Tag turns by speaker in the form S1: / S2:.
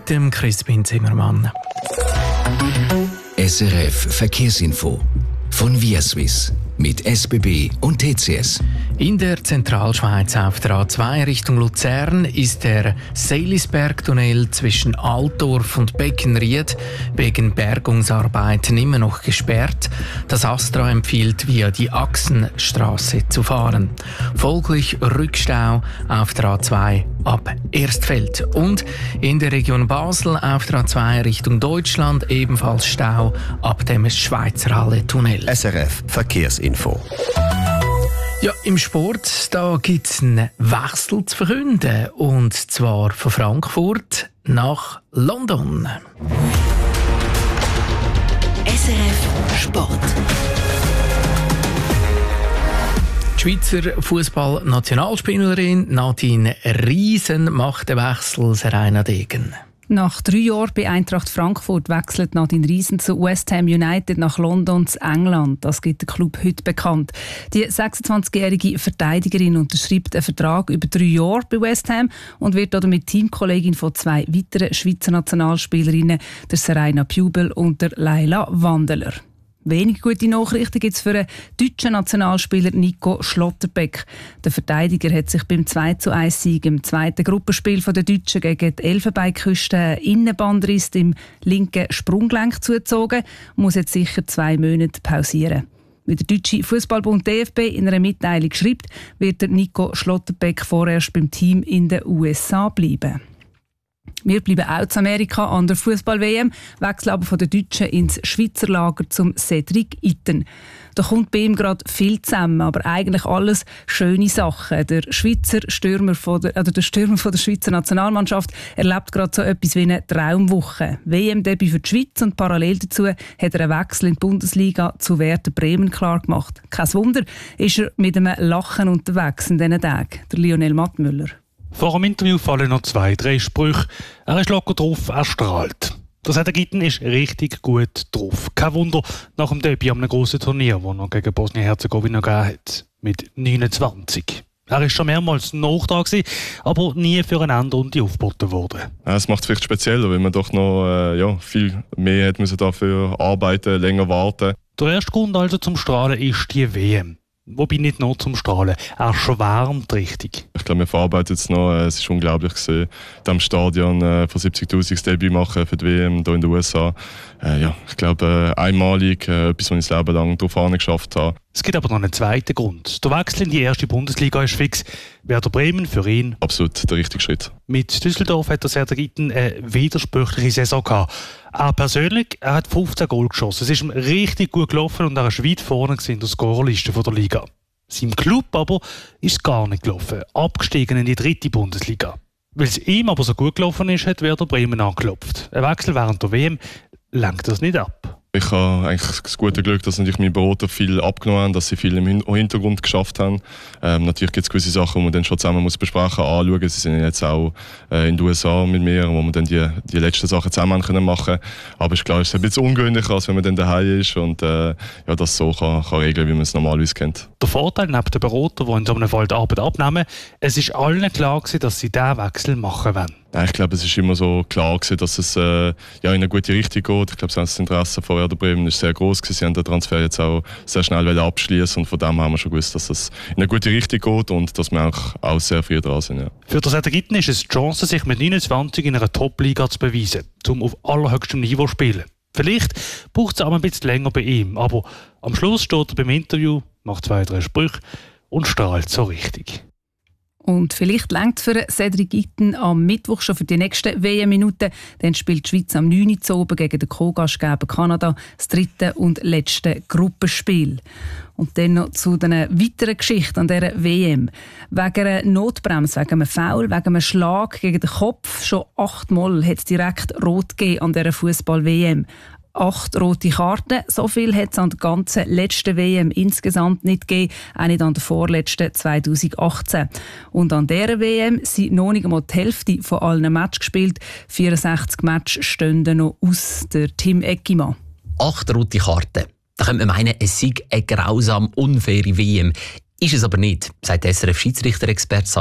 S1: mit dem Crispin Zimmermann.
S2: SRF Verkehrsinfo von ViaSwiss mit SBB und TCS.
S1: In der Zentralschweiz auf der A2 Richtung Luzern ist der Seilisberg-Tunnel zwischen Altdorf und Beckenried wegen Bergungsarbeiten immer noch gesperrt. Das ASTRA empfiehlt, via die Achsenstraße zu fahren. Folglich Rückstau auf der A2 ab Erstfeld. Und in der Region Basel auf der A2 Richtung Deutschland ebenfalls Stau ab dem Schweizerhalle-Tunnel.
S3: SRF Verkehrsinfo.
S1: Ja, im Sport, da gibt es einen Wechsel zu verkünden. Und zwar von Frankfurt nach London.
S4: SRF Sport.
S1: Die Schweizer Fußball-Nationalspielerin Nadine Riesen macht den Wechsel Serena Degen.
S5: Nach 3 Jahren bei Eintracht Frankfurt wechselt Nadine Riesen zu West Ham United nach London zu England. Das gibt der Club heute bekannt. Die 26-jährige Verteidigerin unterschreibt einen Vertrag über 3 Jahre bei West Ham und wird damit Teamkollegin von 2 weiteren Schweizer Nationalspielerinnen, der Serena Pubel und der Laila Wandeler. Wenig gute Nachrichten gibt es für den deutschen Nationalspieler Nico Schlotterbeck. Der Verteidiger hat sich beim 2:1-Sieg im zweiten Gruppenspiel der Deutschen gegen die Elfenbeinküste einen Innenbandriss im linken Sprunggelenk zugezogen und muss jetzt sicher 2 Monate pausieren. Wie der deutsche Fußballbund DFB in einer Mitteilung schreibt, wird der Nico Schlotterbeck vorerst beim Team in den USA bleiben. Wir bleiben auch in Amerika an der Fußball-WM, wechseln aber von den Deutschen ins Schweizer Lager zum Cedric Itten. Da kommt bei ihm gerade viel zusammen, aber eigentlich alles schöne Sachen. Der Stürmer von der Schweizer Nationalmannschaft erlebt gerade so etwas wie eine Traumwoche. WM-Debüt für die Schweiz und parallel dazu hat er einen Wechsel in die Bundesliga zu Werder Bremen klar gemacht. Kein Wunder, ist er mit einem Lachen unterwegs in diesen Tagen. Der Lionel Mattmüller.
S6: Vor dem Interview fallen noch 2, 3 Sprüche. Er ist locker drauf, er strahlt. Der Cedric Itten ist richtig gut drauf. Kein Wunder nach dem Debüt an einem grossen Turnier, das er gegen Bosnien-Herzegowina gegeben hat. Mit 29. Er war schon mehrmals noch da gewesen, aber nie für eine Endrunde aufgeboten worden.
S7: Ja, es macht es vielleicht spezieller, weil man doch noch viel mehr hat müssen dafür arbeiten, länger warten.
S6: Der erste Grund also zum Strahlen ist die WM. Wobei nicht nur zum Strahlen, er schwärmt richtig.
S7: Ich glaube, wir verarbeiten es noch. Es ist unglaublich gewesen, am Stadion von 70'000 das Debüt machen für die WM hier in den USA. Ich glaube, einmalig, etwas, was ich das Leben lang darauf geschafft habe.
S6: Es gibt aber noch einen zweiten Grund. Der Wechsel in die erste Bundesliga ist fix. Werder Bremen für ihn
S7: absolut der richtige Schritt.
S6: Mit Düsseldorf hat der Cedric Itten eine widersprüchliche Saison gehabt. Er persönlich, er hat 15 Goal geschossen. Es ist ihm richtig gut gelaufen und er war weit vorne in der Scorerliste der Liga. Seinem Club aber ist es gar nicht gelaufen. Abgestiegen in die 3. Bundesliga. Weil es ihm aber so gut gelaufen ist, hat Werder Bremen angeklopft. Ein Wechsel während der WM lenkt das nicht ab.
S7: Ich habe eigentlich das gute Glück, dass natürlich meine Berater viel abgenommen haben, dass sie viel im Hintergrund geschafft haben. Natürlich gibt es gewisse Sachen, die man dann schon zusammen muss besprechen, anschauen. Sie sind jetzt auch in den USA mit mir, wo man dann die letzten Sachen zusammen machen können. Aber ist klar, es ist ein bisschen ungewöhnlicher, als wenn man dann daheim ist und das so kann regeln, wie man es normalerweise kennt.
S6: Der Vorteil neben den Beratern, die in so einem Fall die Arbeit abnehmen, es ist allen klar gewesen, dass sie diesen Wechsel machen wollen.
S7: Ja, ich glaube, es ist immer so klar gewesen, dass es in eine gute Richtung geht. Ich glaube, das Interesse von Werder Bremen ist sehr groß gewesen. Sie haben den Transfer jetzt auch sehr schnell abschließen und von dem haben wir schon gewusst, dass es in eine gute Richtung geht und dass wir auch sehr früh dran sind. Ja.
S6: Für den Cedric Itten ist es die Chance, sich mit 29 in einer Top-Liga zu beweisen, um auf allerhöchstem Niveau zu spielen. Vielleicht braucht es auch ein bisschen länger bei ihm, aber am Schluss steht er beim Interview, macht 2, 3 Sprüche und strahlt so richtig.
S5: Und vielleicht reicht es für Cedric Itten am Mittwoch schon für die nächsten WM-Minuten. Dann spielt die Schweiz am 9. Uhr oben gegen den Co-Gastgeber Kanada das 3. und letzte Gruppenspiel. Und dann noch zu den weiteren Geschichten an dieser WM. Wegen einer Notbremse, wegen einem Foul, wegen einem Schlag gegen den Kopf. Schon 8-mal hat es direkt rot gegeben an dieser Fußball-WM. 8 rote Karten. So viel hat es an der ganzen letzten WM insgesamt nicht gegeben, auch nicht an der vorletzten 2018. Und an dieser WM sind noch nicht einmal die Hälfte von allen Matches gespielt. 64 Matches stehen noch aus. Der Tim Eckimann.
S8: 8 rote Karten. Da könnte man meinen, es sei eine grausam unfaire WM. Ist es aber nicht, sagt der SRF-Schiedsrichter-Experte